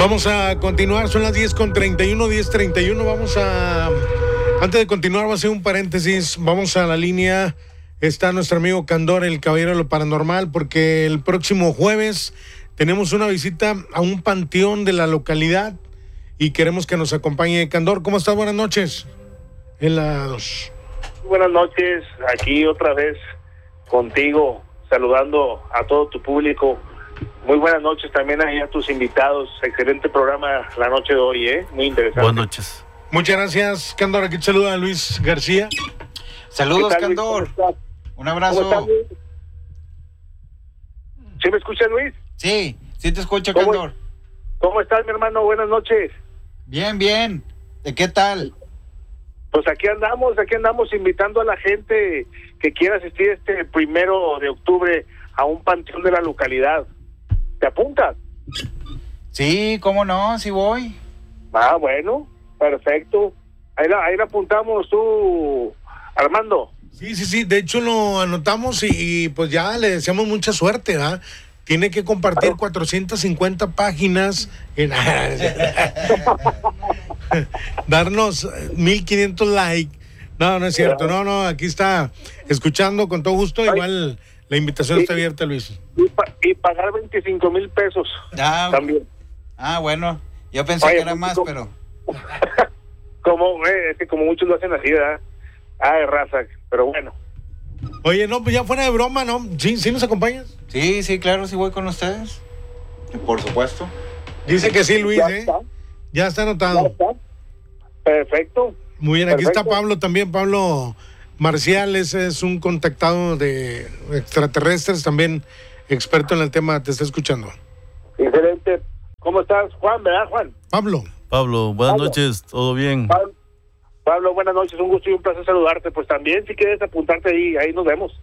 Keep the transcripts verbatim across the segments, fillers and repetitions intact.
Vamos a continuar, son las diez con treinta y uno, diez treinta y uno. Vamos a, antes de continuar, va a hacer un paréntesis. Vamos a la línea, está nuestro amigo Candor, el caballero de lo paranormal, porque el próximo jueves tenemos una visita a un panteón de la localidad y queremos que nos acompañe Candor. ¿Cómo estás? Buenas noches. En la dos. Buenas noches, aquí otra vez contigo, saludando a todo tu público. Muy buenas noches también ahí a tus invitados. Excelente programa la noche de hoy, ¿eh? Muy interesante. Buenas noches. Muchas gracias, Candor. Aquí te saluda Luis García. Saludos, tal, Candor. Luis? Un abrazo. ¿Cómo estás, Luis? ¿Sí me escuchas, Luis? Sí, sí te escucho, ¿Cómo, Candor. ¿Cómo estás, mi hermano? Buenas noches. Bien, bien. ¿De qué tal? Pues aquí andamos, aquí andamos invitando a la gente que quiera asistir este primero de octubre a un panteón de la localidad. ¿Te apuntas? Sí, cómo no, sí voy. Ah, bueno, perfecto. Ahí la, ahí la apuntamos tú, Armando. Sí, sí, sí. De hecho, lo anotamos y, y pues ya le deseamos mucha suerte, ¿ah? ¿eh? Tiene que compartir claro. cuatrocientas cincuenta páginas en... darnos mil quinientos likes. No, no es cierto. No, no, aquí está escuchando con todo gusto. Igual la invitación y, está abierta, Luis. Y, pa- y pagar veinticinco mil pesos ah, también. Ah, bueno. Yo pensé Oye, que era más, como, pero... como, eh, es que como muchos lo hacen así, ¿verdad? Ah, de raza, pero bueno. Oye, no, pues ya fuera de broma, ¿no? ¿Sí, sí nos acompañas? Sí, sí, claro, sí voy con ustedes. Por supuesto. Dice que sí, Luis, ya ¿eh? Está. Ya está anotado. Ya está. Perfecto. Muy bien, aquí Perfecto. está Pablo también, Pablo Marcial, ese es un contactado de extraterrestres, también experto en el tema, te está escuchando. Excelente. ¿Cómo estás, Juan, verdad, Juan? Pablo. Pablo, buenas Pablo. noches, ¿todo bien? Pablo, Pablo, buenas noches, un gusto y un placer saludarte. Pues también, si quieres apuntarte ahí, ahí nos vemos.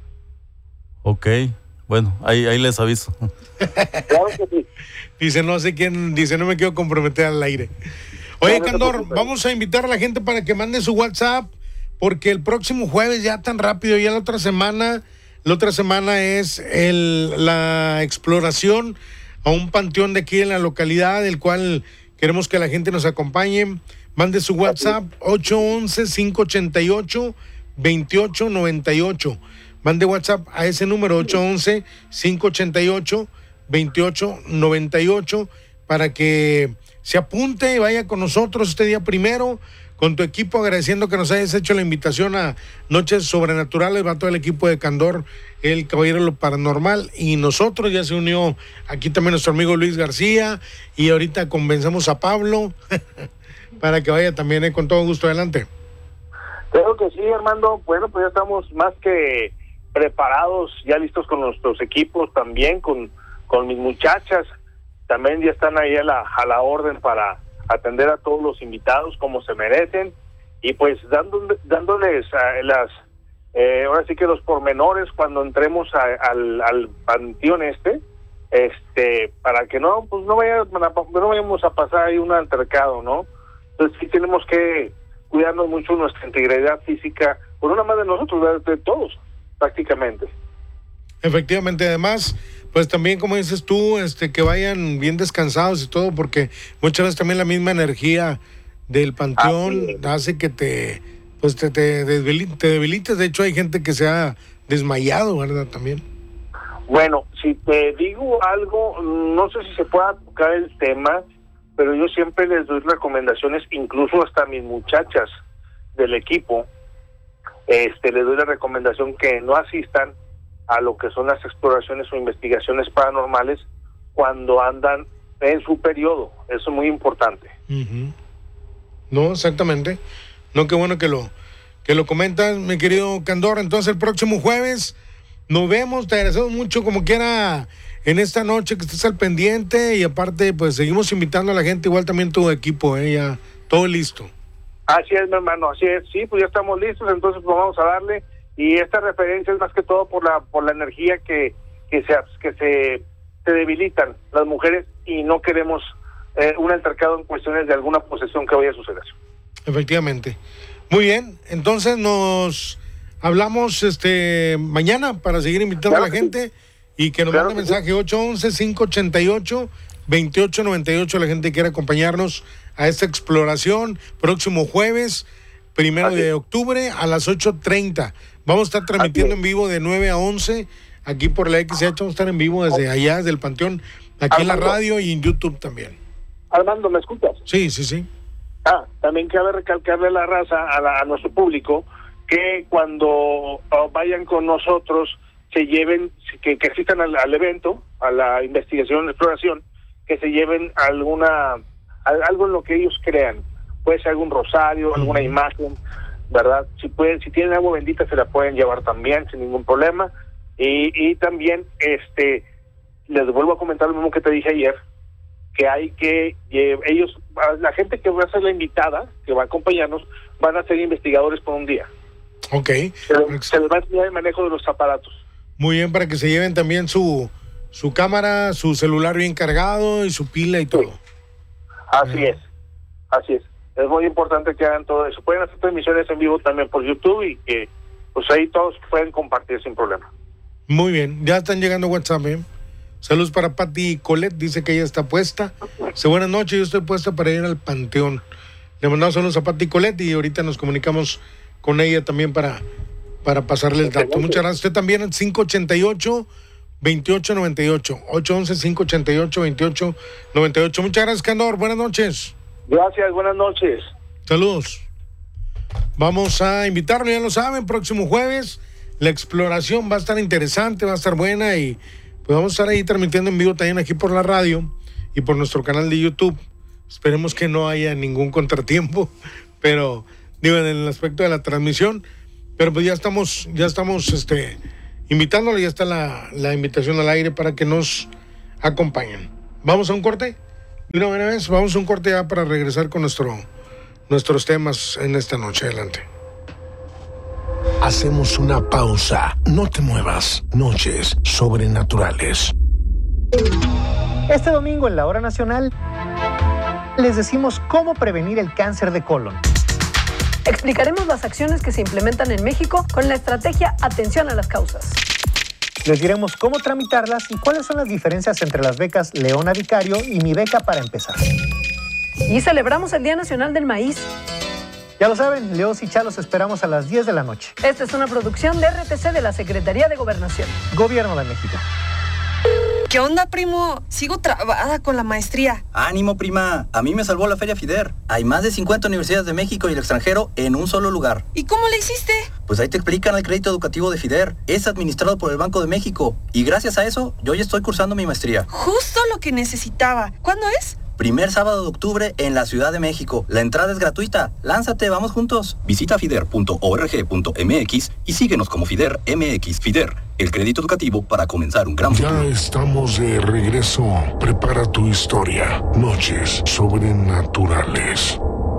Ok, bueno, ahí, ahí les aviso. Claro que sí. Dice, no sé quién, dice, no me quiero comprometer al aire. Oye, no, no Candor, vamos a invitar a la gente para que mande su WhatsApp, porque el próximo jueves, ya tan rápido, ya la otra semana, la otra semana es el, la exploración a un panteón de aquí en la localidad, del cual queremos que la gente nos acompañe. Mande su WhatsApp, ocho once, cinco ochenta y ocho, veintiocho noventa y ocho. Mande WhatsApp a ese número, ocho once, cinco ochenta y ocho, veintiocho noventa y ocho, para que se apunte y vaya con nosotros este día primero, con tu equipo, agradeciendo que nos hayas hecho la invitación a Noches Sobrenaturales. Va todo el equipo de Candor, el caballero de lo paranormal, y nosotros. Ya se unió aquí también nuestro amigo Luis García, y ahorita convencemos a Pablo para que vaya también, eh, con todo gusto. Adelante. Creo que sí, Armando. Bueno, pues ya estamos más que preparados, ya listos con nuestros equipos también, con, con mis muchachas. También ya están ahí a la, a la orden para atender a todos los invitados como se merecen, y pues dando, dándoles a las, eh, ahora sí que los pormenores cuando entremos a, al, al panteón este, este, para que no, pues no, vaya, no vayamos a pasar ahí un altercado, ¿no? Entonces sí tenemos que cuidarnos mucho nuestra integridad física, por una más de nosotros, de, de todos, prácticamente. Efectivamente, además, pues también, como dices tú, este, que vayan bien descansados y todo, porque muchas veces también la misma energía del panteón ah, sí. hace que te, pues te, te, debilites, te debilites. De hecho, hay gente que se ha desmayado, ¿verdad? También. Bueno, si te digo algo, no sé si se pueda tocar el tema, pero yo siempre les doy recomendaciones, incluso hasta a mis muchachas del equipo, este, les doy la recomendación que no asistan a lo que son las exploraciones o investigaciones paranormales cuando andan en su periodo. Eso es muy importante. Uh-huh. No, exactamente. No, qué bueno que lo que lo comentas, mi querido Candor. Entonces, el próximo jueves nos vemos. Te agradecemos mucho, como quiera, en esta noche que estés al pendiente, y aparte, pues seguimos invitando a la gente, igual también tu equipo, ¿eh? Ya todo listo. Así es, mi hermano, así es. Sí, pues ya estamos listos, entonces pues vamos a darle. Y esta referencia es más que todo por la por la energía que que se que se, se debilitan las mujeres, y no queremos eh, un altercado en cuestiones de alguna posesión que vaya a suceder. Efectivamente. Muy bien, entonces nos hablamos este mañana para seguir invitando claro a la gente, sí. Y que nos claro mande mensaje sí. ocho once, cinco ochenta y ocho, veintiocho noventa y ocho, la gente que quiera acompañarnos a esta exploración, próximo jueves, primero Así. de octubre, a las ocho treinta. Vamos a estar transmitiendo en vivo de nueve a once, aquí por la X H, vamos a estar en vivo desde allá, desde el Panteón, aquí en la Armando. radio y en YouTube también. Armando, ¿me escuchas? Sí, sí, sí. Ah, también cabe recalcarle a la raza, a, la- a nuestro público, que cuando uh, vayan con nosotros, se lleven, que, que asistan al, al evento, a la investigación, exploración, que se lleven alguna, al- algo en lo que ellos crean. Puede ser algún rosario, alguna imagen, ¿verdad? Si pueden, si tienen agua bendita, se la pueden llevar también, sin ningún problema. Y, y también, este, les vuelvo a comentar lo mismo que te dije ayer, que hay que, eh, ellos, la gente que va a ser la invitada, que va a acompañarnos, van a ser investigadores por un día. Ok. Se, les- se les va a enseñar el manejo de los aparatos. Muy bien, para que se lleven también su, su cámara, su celular bien cargado y su pila y todo. Así es, así es. Es muy importante que hagan todo eso. Pueden hacer transmisiones en vivo también por YouTube y que pues ahí todos pueden compartir sin problema. Muy bien, ya están llegando WhatsApp, ¿eh? Saludos para Pati Colette, dice que ella está puesta. Dice, buenas noches, yo estoy puesta para ir al Panteón. Le mandamos saludos a Pati Colette y ahorita nos comunicamos con ella también para, para pasarle el dato. Excelente. Muchas gracias. Usted también al cinco ochenta y ocho, veintiocho noventa y ocho. ocho once, cinco ochenta y ocho, veintiocho noventa y ocho. Muchas gracias, Candor. Buenas noches. Gracias, buenas noches. Saludos. Vamos a invitarlo, ya lo saben, próximo jueves. La exploración va a estar interesante, va a estar buena y pues vamos a estar ahí transmitiendo en vivo también aquí por la radio y por nuestro canal de YouTube. Esperemos que no haya ningún contratiempo, pero digo en el aspecto de la transmisión, pero pues ya estamos, ya estamos este, invitándolo, ya está la, la invitación al aire para que nos acompañen. ¿Vamos a un corte? De una buena vez, vamos a un corte ya para regresar con nuestro, nuestros temas en esta noche. Adelante. Hacemos una pausa. No te muevas. Noches sobrenaturales. Este domingo en la Hora Nacional les decimos cómo prevenir el cáncer de colon. Explicaremos las acciones que se implementan en México con la estrategia Atención a las Causas. Les diremos cómo tramitarlas y cuáles son las diferencias entre las becas Leona Vicario y Mi Beca para Empezar. Y celebramos el Día Nacional del Maíz. Ya lo saben, Leos y Chalos esperamos a las diez de la noche. Esta es una producción de R T C de la Secretaría de Gobernación. Gobierno de México. ¿Qué onda, primo? Sigo trabada con la maestría. Ánimo, prima. A mí me salvó la Feria FIDER. Hay más de cincuenta universidades de México y el extranjero en un solo lugar. ¿Y cómo le hiciste? Pues ahí te explican el crédito educativo de FIDER. Es administrado por el Banco de México. Y gracias a eso, yo ya estoy cursando mi maestría. Justo lo que necesitaba. ¿Cuándo es? Primer sábado de octubre en la Ciudad de México. La entrada es gratuita. Lánzate, vamos juntos. Visita fider punto org punto m x y síguenos como FIDER M X. FIDER, el crédito educativo para comenzar un gran futuro. Ya estamos de regreso. Prepara tu historia. Noches sobrenaturales.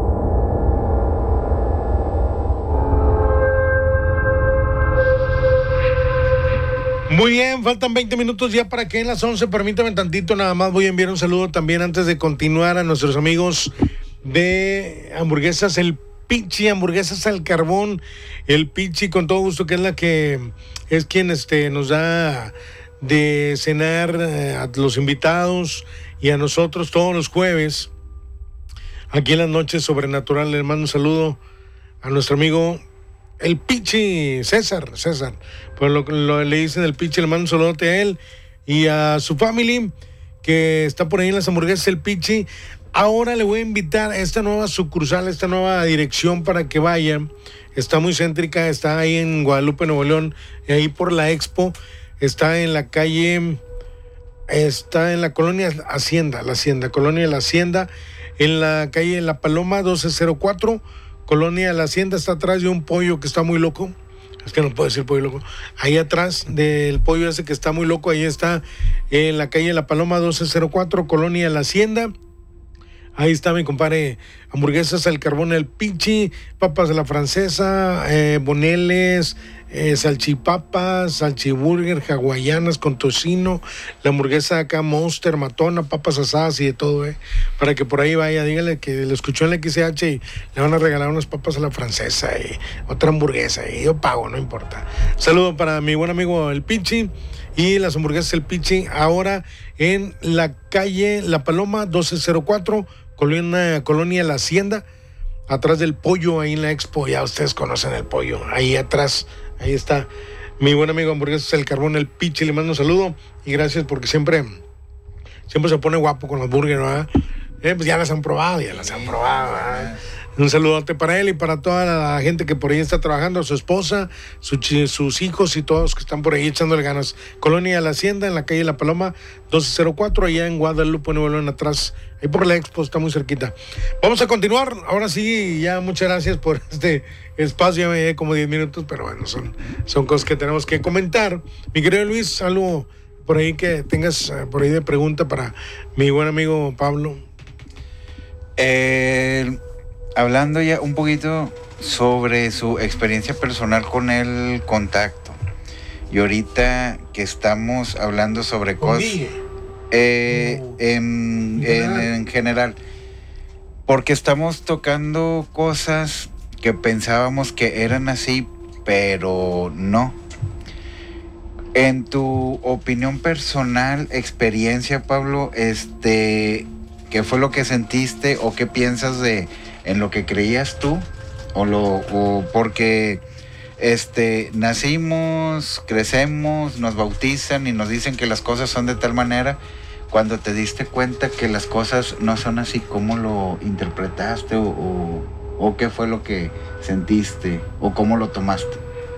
Muy bien, faltan veinte minutos ya para que en las once, permítame tantito, nada más voy a enviar un saludo también antes de continuar a nuestros amigos de Hamburguesas El Pichi, Hamburguesas al Carbón, El Pichi, con todo gusto, que es la que es quien este, nos da de cenar eh, a los invitados y a nosotros todos los jueves, aquí en las noches sobrenaturales. Le mando un saludo a nuestro amigo El Pichi, César, César, pues lo, lo le dicen El Pichi, le mando un saludote a él y a su family que está por ahí en las hamburguesas El Pichi. Ahora le voy a invitar a esta nueva sucursal, esta nueva dirección para que vayan. Está muy céntrica, está ahí en Guadalupe, Nuevo León, ahí por la Expo, está en la calle, está en la colonia Hacienda, la Hacienda, colonia de la Hacienda, en la calle La Paloma doce cero cuatro. Colonia de la Hacienda, está atrás de un pollo que está muy loco. Es que no puedo decir pollo loco. Ahí atrás del pollo ese que está muy loco, ahí está en la calle La Paloma doce cero cuatro, Colonia de la Hacienda. Ahí está mi compadre, hamburguesas al carbón El Pichi, papas de la francesa, eh, boneles, eh, salchipapas, salchiburger, hawaianas con tocino, la hamburguesa acá Monster, matona, papas asadas y de todo, eh, para que por ahí vaya, dígale que lo escuchó en la X H y le van a regalar unas papas a la francesa y otra hamburguesa y yo pago, no importa. Saludo para mi buen amigo El Pichi y las hamburguesas El Pichi, ahora en la calle La Paloma, doce cero cuatro, Colonia, Colonia La Hacienda, atrás del Pollo, ahí en la Expo. Ya ustedes conocen el Pollo, ahí atrás, ahí está mi buen amigo Hamburguesas El Carbón, El Pichi. Le mando un saludo y gracias porque siempre, siempre se pone guapo con los burgers, ¿verdad? Eh, pues ya las han probado, ya las han probado, ¿verdad? Un saludote para él y para toda la gente que por ahí está trabajando, su esposa, su, sus hijos y todos que están por ahí echándole ganas. Colonia La Hacienda, en la calle La Paloma, doce cero cuatro, allá en Guadalupe, Nuevo León, atrás, ahí por la Expo, está muy cerquita. Vamos a continuar, ahora sí, ya muchas gracias por este espacio, ya me llevé como diez minutos, pero bueno, son, son cosas que tenemos que comentar. Mi querido Luis, algo por ahí que tengas por ahí de pregunta para mi buen amigo Pablo. Eh... Hablando ya un poquito sobre su experiencia personal con el contacto. Y ahorita que estamos hablando sobre cosas eh, no. en, en, en general. Porque estamos tocando cosas que pensábamos que eran así, pero no. En tu opinión personal, experiencia, Pablo, este, ¿qué fue lo que sentiste o qué piensas de en lo que creías tú? O lo o porque este nacimos, crecemos, nos bautizan y nos dicen que las cosas son de tal manera, cuando te diste cuenta que las cosas no son así, ¿cómo lo interpretaste o, o, o qué fue lo que sentiste o cómo lo tomaste?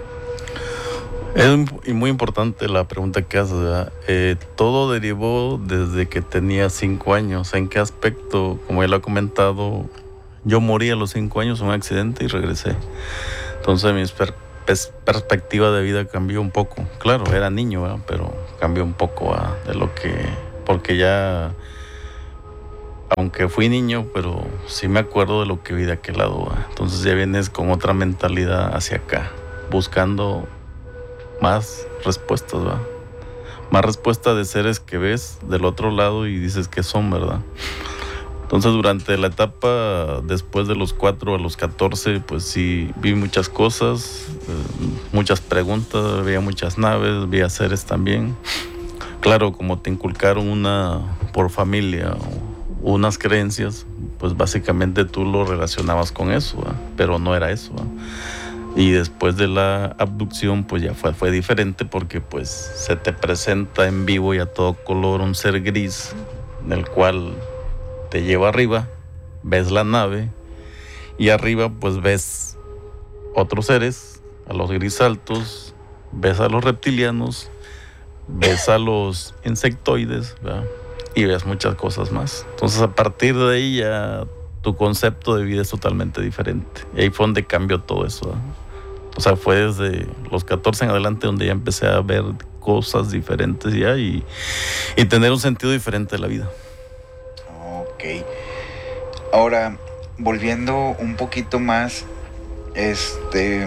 Es muy importante la pregunta que haces, ¿verdad? Eh, todo derivó desde que tenía cinco años. ¿En qué aspecto? Como ya lo he comentado, yo morí a los cinco años en un accidente y regresé. Entonces mi per- pers- perspectiva de vida cambió un poco. Claro, era niño, ¿verdad? Pero cambió un poco, ¿verdad? De lo que... Porque ya... Aunque fui niño, pero sí me acuerdo de lo que vi de aquel lado, ¿verdad? Entonces ya vienes con otra mentalidad hacia acá, buscando más respuestas, ¿verdad? Más respuestas de seres que ves del otro lado y dices que son, ¿verdad? Entonces durante la etapa después de los cuatro a los catorce, pues sí vi muchas cosas, eh, muchas preguntas, veía muchas naves, veía seres también. Claro, como te inculcaron una por familia o unas creencias, pues básicamente tú lo relacionabas con eso, ¿verdad? Pero no era eso, ¿verdad? Y después de la abducción, pues ya fue, fue diferente porque pues se te presenta en vivo y a todo color un ser gris, en el cual te lleva arriba, ves la nave y arriba pues ves otros seres, a los grisaltos, ves a los reptilianos, ves a los insectoides, ¿verdad? Y ves muchas cosas más. Entonces a partir de ahí ya tu concepto de vida es totalmente diferente. Y ahí fue donde cambió todo eso, ¿verdad? O sea, fue desde los catorce en adelante donde ya empecé a ver cosas diferentes ya y, y tener un sentido diferente de la vida. Ok. Ahora, volviendo un poquito más, este,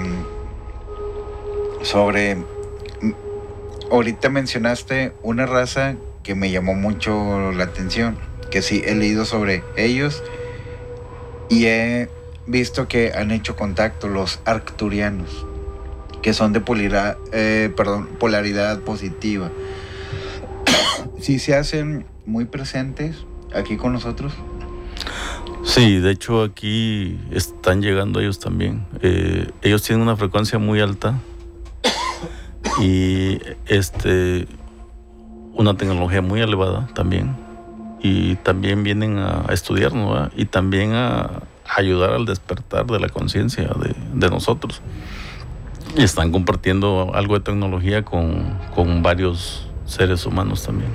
sobre, ahorita mencionaste una raza que me llamó mucho la atención, que sí he leído sobre ellos y he visto que han hecho contacto, los arcturianos, que son de polaridad, eh, perdón, polaridad positiva. ¿Sí se hacen muy presentes aquí con nosotros? Sí, de hecho aquí están llegando ellos también. Eh, ellos tienen una frecuencia muy alta y este una tecnología muy elevada también. Y también vienen a estudiarnos, ¿verdad? Y también a ayudar al despertar de la conciencia de, de nosotros. Y están compartiendo algo de tecnología con, con varios seres humanos también.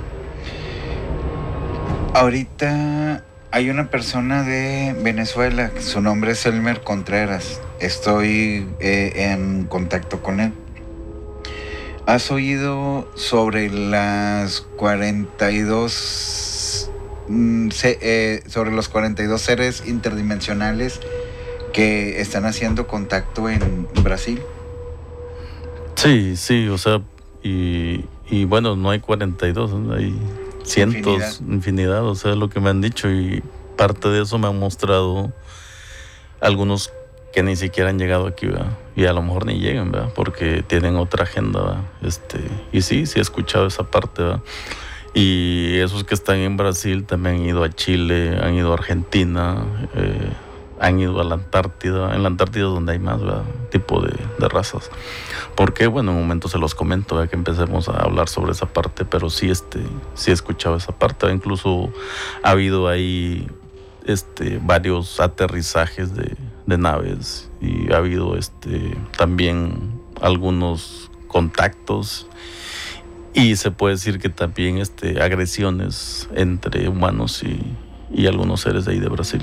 Ahorita hay una persona de Venezuela, su nombre es Elmer Contreras. Estoy eh, en contacto con él. ¿Has oído sobre las cuarenta y dos mm, se, eh, sobre los cuarenta y dos seres interdimensionales que están haciendo contacto en Brasil? Sí, sí, o sea, y, y bueno, no hay cuarenta y dos, ¿no? Hay cientos, infinidad. infinidad, o sea, lo que me han dicho, y parte de eso me han mostrado algunos que ni siquiera han llegado aquí, ¿verdad? Y a lo mejor ni llegan, ¿verdad? Porque tienen otra agenda, ¿verdad? Este, y sí, sí he escuchado esa parte, ¿verdad? Y esos que están en Brasil también han ido a Chile, han ido a Argentina, eh, han ido a la Antártida, en la Antártida donde hay más, ¿verdad? Tipo de, de razas. Porque, bueno, en un momento se los comento, ¿verdad? Que empecemos a hablar sobre esa parte, pero sí, este, sí he escuchado esa parte, ¿verdad? Incluso ha habido ahí este, varios aterrizajes de, de naves y ha habido este, también algunos contactos. Y se puede decir que también este, agresiones entre humanos y, y algunos seres de ahí de Brasil.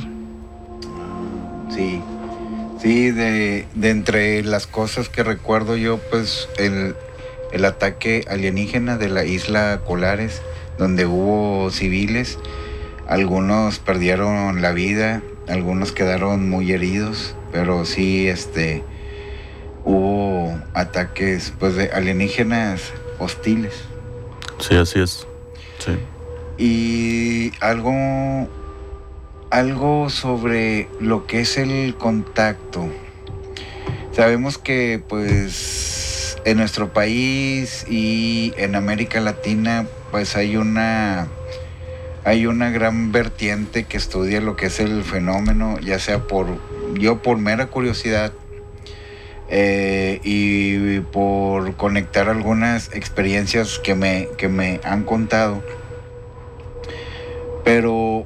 Sí, sí, de, de entre las cosas que recuerdo yo, pues el, el ataque alienígena de la isla Colares, donde hubo civiles, algunos perdieron la vida, algunos quedaron muy heridos, pero sí, este, hubo ataques, pues, de alienígenas hostiles. Sí, así es. Sí. Y algo, algo sobre lo que es el contacto. Sabemos que, pues, en nuestro país y en América Latina, pues, hay una, hay una gran vertiente que estudia lo que es el fenómeno, ya sea por, yo por mera curiosidad, Eh, y por conectar algunas experiencias que me, que me han contado. Pero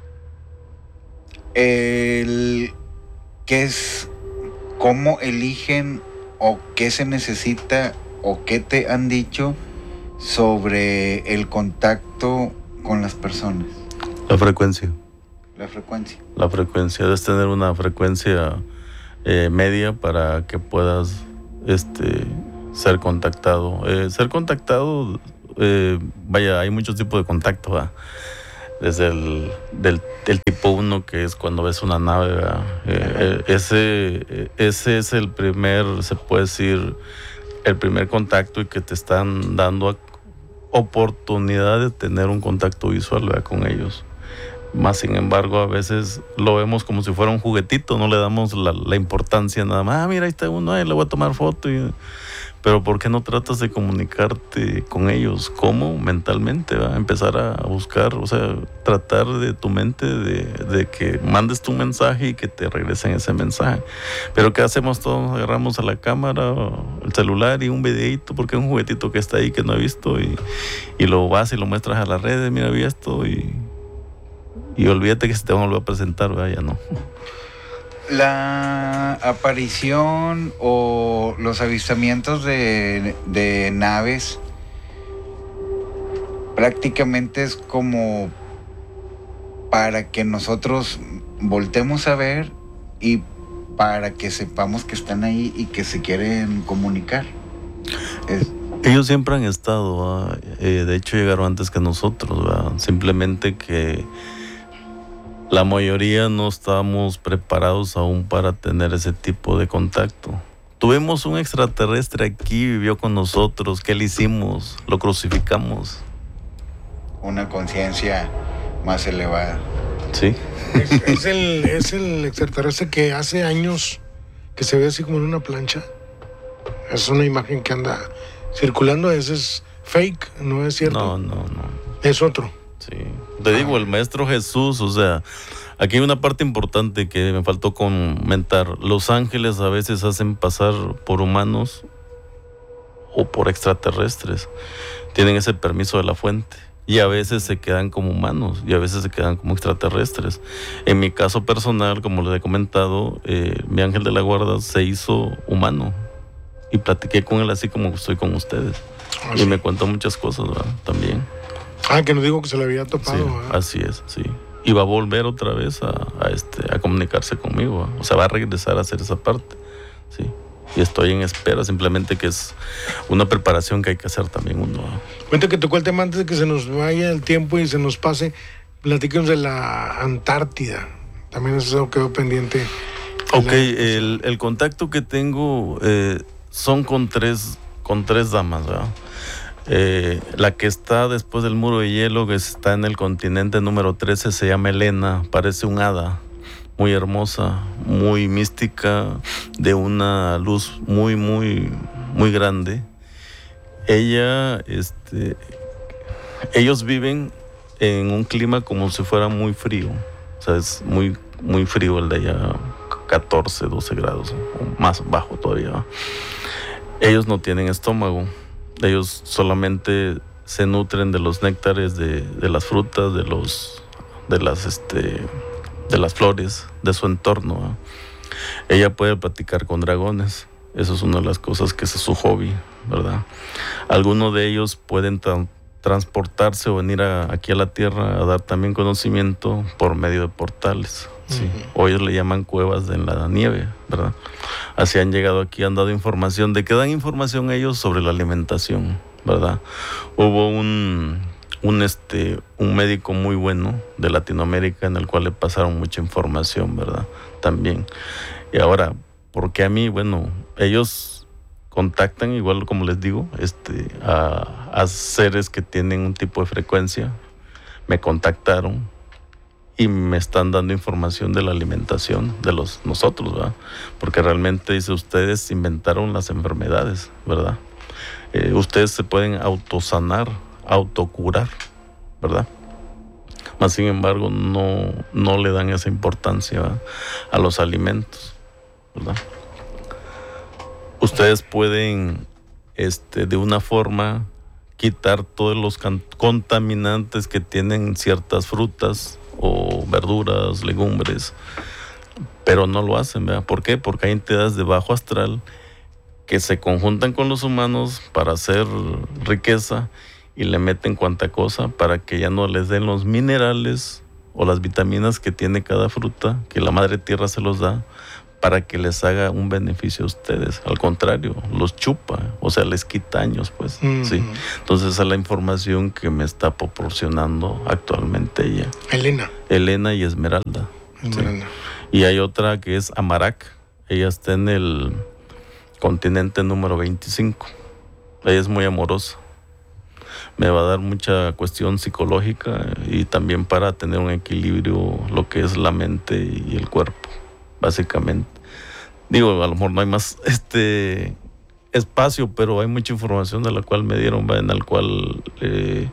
el qué es, cómo eligen o qué se necesita o qué te han dicho sobre el contacto con las personas. La frecuencia. La frecuencia. La frecuencia. Debes tener una frecuencia Eh, media para que puedas este, ser contactado. Eh, ser contactado, eh, vaya, hay muchos tipos de contacto, ¿verdad? Desde el del, del tipo uno, que es cuando ves una nave, ¿verdad? Eh, eh, ese, ese es el primer, se puede decir, el primer contacto y que te están dando oportunidad de tener un contacto visual, ¿verdad? Con ellos. Más sin embargo, a veces lo vemos como si fuera un juguetito, no le damos la, la importancia nada más. Ah, mira, ahí está uno, ahí le voy a tomar foto. Y... Pero ¿por qué no tratas de comunicarte con ellos? ¿Cómo? Mentalmente, ¿va? Empezar a buscar, o sea, tratar de tu mente de, de que mandes tu mensaje y que te regresen ese mensaje. Pero ¿qué hacemos todos? Agarramos a la cámara, el celular y un videíto, porque es un juguetito que está ahí que no he visto, y, y lo vas y lo muestras a las redes, mira, vi esto, y... Y olvídate que se te van a volver a presentar, ¿verdad? Ya no. La aparición o los avistamientos de, de naves prácticamente es como para que nosotros voltemos a ver y para que sepamos que están ahí y que se quieren comunicar. Es... Ellos siempre han estado, eh, de hecho llegaron antes que nosotros, ¿verdad? Simplemente que la mayoría no estábamos preparados aún para tener ese tipo de contacto. Tuvimos un extraterrestre aquí, vivió con nosotros. ¿Qué le hicimos? Lo crucificamos. Una conciencia más elevada. Sí. Es, es, el, es el extraterrestre que hace años que se ve así como en una plancha. Es una imagen que anda circulando. Ese es fake, ¿no es cierto? No, no, no. Es otro. Sí. Te digo, el Maestro Jesús, o sea, aquí hay una parte importante que me faltó comentar. Los ángeles a veces hacen pasar por humanos o por extraterrestres. Tienen ese permiso de la fuente. Y a veces se quedan como humanos y a veces se quedan como extraterrestres. En mi caso personal, como les he comentado, eh, mi ángel de la guarda se hizo humano. Y platiqué con él así como estoy con ustedes. Ah, y sí. Me contó muchas cosas, ¿verdad? También. Ah, que nos dijo que se le había topado. Sí, ¿verdad? Así es, sí. Y va a volver otra vez a, a, este, a comunicarse conmigo, ¿verdad? O sea, va a regresar a hacer esa parte, sí. Y estoy en espera, simplemente que es una preparación que hay que hacer también uno. Cuenta que tocó el tema antes de que se nos vaya el tiempo y se nos pase. Platíquenos de la Antártida. También eso quedó pendiente. Ok, el, el contacto que tengo eh, son con tres, con tres damas, ¿verdad? Eh, la que está después del muro de hielo, que está en el continente número trece, se llama Elena, parece un hada, muy hermosa, muy mística, de una luz muy, muy, muy grande. Ella, este, ellos viven en un clima como si fuera muy frío, o sea, es muy, muy frío el de allá, catorce, doce grados, o más bajo todavía. Ellos no tienen estómago, ellos solamente se nutren de los néctares de, de las frutas, de los, de las, este, de las flores, de su entorno, ¿no? Ella puede platicar con dragones, eso es una de las cosas que es su hobby, ¿verdad? Algunos de ellos pueden tra- transportarse o venir a, aquí a la tierra a dar también conocimiento por medio de portales, ¿sí? Uh-huh. O ellos le llaman cuevas de la nieve, ¿verdad? Así han llegado aquí, han dado información. ¿De qué dan información ellos? Sobre la alimentación, ¿verdad? Hubo un, un, este, un médico muy bueno de Latinoamérica en el cual le pasaron mucha información, ¿verdad? También. Y ahora, ¿por qué a mí? Bueno, ellos contactan, igual como les digo, este, a, a seres que tienen un tipo de frecuencia. Me contactaron y me están dando información de la alimentación de los nosotros, ¿verdad? Porque realmente, dice, ustedes inventaron las enfermedades, ¿verdad? Eh, ustedes se pueden autosanar, autocurar, ¿verdad? Mas sin embargo no, no le dan esa importancia, ¿verdad?, a los alimentos, ¿verdad? Ustedes pueden, este, de una forma, quitar todos los can- contaminantes que tienen ciertas frutas o verduras, legumbres, pero no lo hacen, ¿verdad? ¿Por qué? Porque hay entidades de bajo astral que se conjuntan con los humanos para hacer riqueza y le meten cuanta cosa para que ya no les den los minerales o las vitaminas que tiene cada fruta, que la madre tierra se los da, para que les haga un beneficio a ustedes. Al contrario, los chupa, o sea, les quita años, pues, mm-hmm. ¿sí? Entonces, esa es la información que me está proporcionando actualmente ella. Elena. Elena y Esmeralda. Esmeralda. ¿Sí? Y hay otra que es Amarak. Ella está en el continente número veinticinco. Ella es muy amorosa. Me va a dar mucha cuestión psicológica y también para tener un equilibrio, lo que es la mente y el cuerpo, básicamente. Digo, a lo mejor no hay más este espacio, pero hay mucha información de la cual me dieron, ¿va? En la cual eh,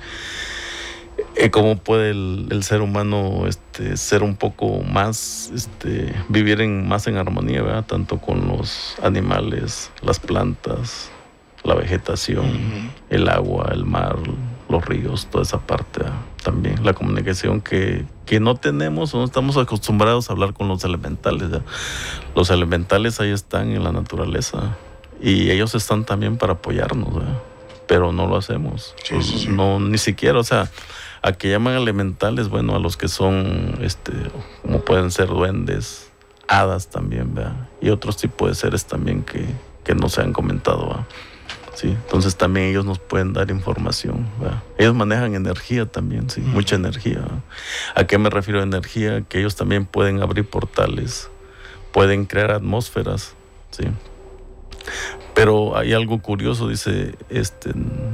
eh, cómo puede el, el ser humano este, ser un poco más, este, vivir en, más en armonía, ¿verdad? Tanto con los animales, las plantas, la vegetación, uh-huh. el agua, el mar, los ríos, toda esa parte, ¿verdad? También la comunicación que, que no tenemos o no estamos acostumbrados a hablar con los elementales, ¿verdad? Los elementales ahí están en la naturaleza y ellos están también para apoyarnos, ¿verdad? Pero no lo hacemos, sí, sí, sí. No, ni siquiera, o sea, a que llaman elementales, bueno, a los que son, este, como pueden ser duendes, hadas también, ¿verdad? Y otros tipos de seres también que, que no se han comentado, ¿verdad? Sí, entonces también ellos nos pueden dar información, ¿verdad? Ellos manejan energía también, sí, uh-huh. mucha energía, ¿verdad? ¿A qué me refiero a energía? Que ellos también pueden abrir portales, pueden crear atmósferas, sí. Pero hay algo curioso, dice, este,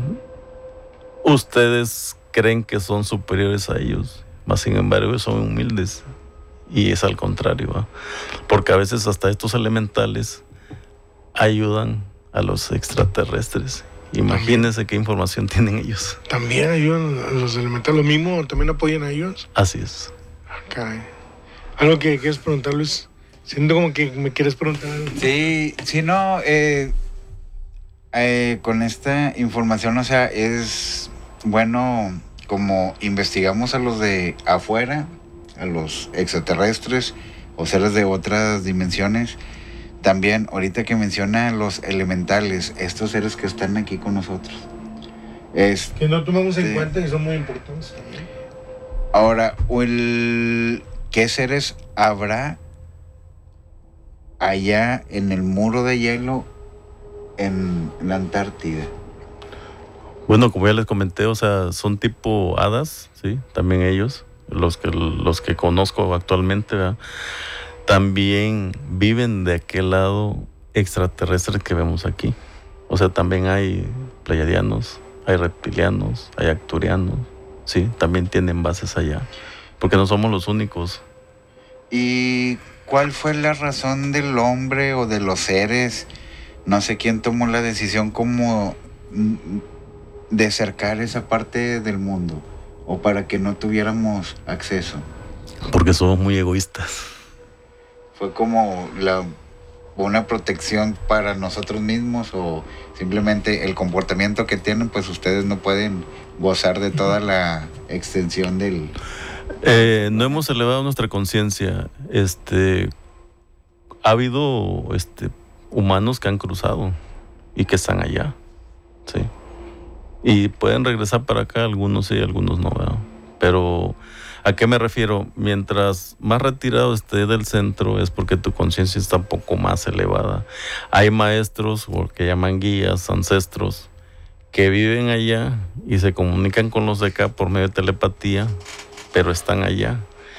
ustedes creen que son superiores a ellos, mas sin embargo son humildes, y es al contrario, ¿verdad? Porque a veces hasta estos elementales ayudan a los extraterrestres. Imagínense también qué información tienen ellos. También ayudan a los elementales, lo mismo, también apoyan a ellos. Así es. Ah, caray. ¿Algo que quieres preguntar, Luis? Siento como que me quieres preguntar algo. Sí, sí, no, eh, eh, con esta información, o sea, es bueno como investigamos a los de afuera, a los extraterrestres o seres de otras dimensiones. También, ahorita que menciona los elementales, estos seres que están aquí con nosotros. Es, que no tomamos en sí. cuenta y son muy importantes también. Ahora, el, ¿qué seres habrá allá en el muro de hielo en la Antártida? Bueno, como ya les comenté, o sea, son tipo hadas, sí, también ellos, los que, los que conozco actualmente, ¿verdad? También viven de aquel lado extraterrestre que vemos aquí. O sea, también hay pleiadianos, hay reptilianos, hay acturianos, sí, también tienen bases allá, porque no somos los únicos. ¿Y cuál fue la razón del hombre o de los seres? No sé quién tomó la decisión como de cercar esa parte del mundo o para que no tuviéramos acceso. Porque somos muy egoístas. ¿Fue como la, una protección para nosotros mismos o simplemente el comportamiento que tienen, pues ustedes no pueden gozar de toda la extensión del... Eh, no hemos elevado nuestra conciencia. Este, ha habido este, humanos que han cruzado y que están allá, sí. Y pueden regresar para acá, algunos sí, algunos no, ¿verdad? Pero ¿a qué me refiero? Mientras más retirado esté del centro es porque tu conciencia está un poco más elevada. Hay maestros, o que llaman guías, ancestros, que viven allá y se comunican con los de acá por medio de telepatía, pero están allá.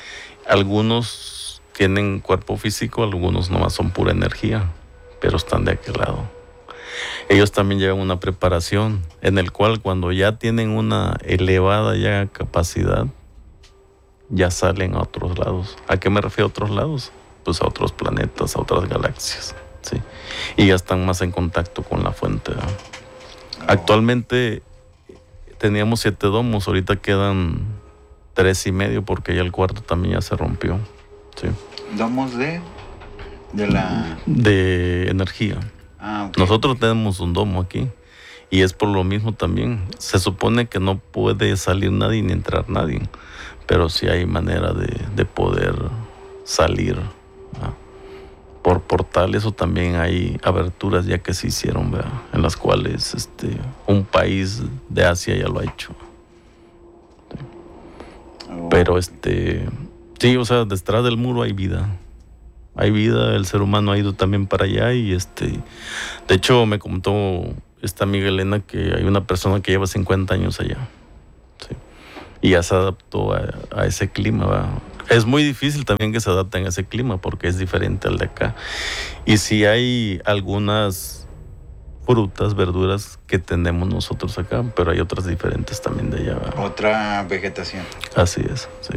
Algunos tienen cuerpo físico, algunos nomás son pura energía, pero están de aquel lado. Ellos también llevan una preparación en el cual cuando ya tienen una elevada ya capacidad, ya salen a otros lados. ¿A qué me refiero a otros lados? Pues a otros planetas, a otras galaxias, ¿sí? Y ya están más en contacto con la fuente, ¿no? Actualmente teníamos siete domos, ahorita quedan tres y medio porque ya el cuarto también ya se rompió, ¿sí? ¿Domos de? De la... De energía. Ah, okay. Nosotros tenemos un domo aquí y es por lo mismo también. Se supone que no puede salir nadie ni entrar nadie, pero sí hay manera de, de poder salir, ¿verdad? Por portales, o también hay aberturas ya que se hicieron, ¿verdad? En las cuales este, un país de Asia ya lo ha hecho. Sí. Oh. Pero este, sí, o sea, detrás del muro hay vida. Hay vida, el ser humano ha ido también para allá y este, de hecho me contó esta amiga Elena que hay una persona que lleva cincuenta años allá, ¿sí? Y ya se adaptó a, a ese clima, ¿verdad? Es muy difícil también que se adapten a ese clima porque es diferente al de acá. Y sí hay algunas frutas, verduras que tenemos nosotros acá, pero hay otras diferentes también de allá, ¿verdad? Otra vegetación. Así es, sí.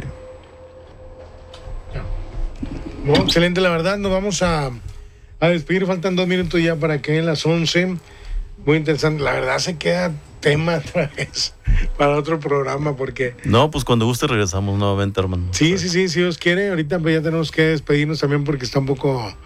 Bueno, excelente, la verdad. Nos vamos a, a despedir. Faltan dos minutos ya para que en las once. Muy interesante. La verdad se queda tema otra vez para otro programa porque... No, pues cuando guste regresamos nuevamente, hermano. Sí, sí, sí, si Dios quiere. Ahorita pues ya tenemos que despedirnos también porque está un poco